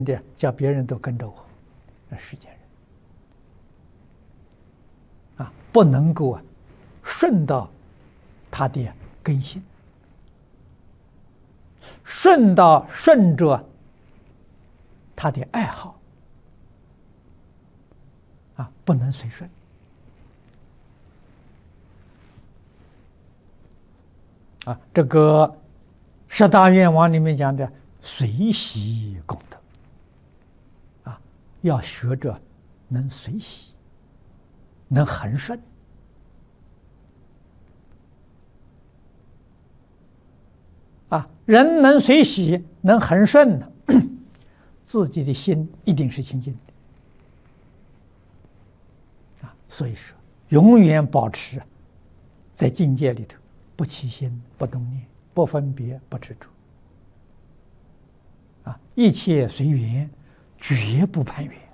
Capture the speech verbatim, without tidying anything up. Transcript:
的叫别人都跟着我，那世间人啊，不能够啊顺到他的根性，顺到顺着他的爱好啊，不能随顺啊。这个十大愿望里面讲的随喜功德啊，要学着能随喜，能恒顺啊。人能随喜，能恒顺呢，自己的心一定是清净的啊。所以说，永远保持在境界里头，不起心，不动念，不分别，不执着啊，一切随缘，绝不攀缘。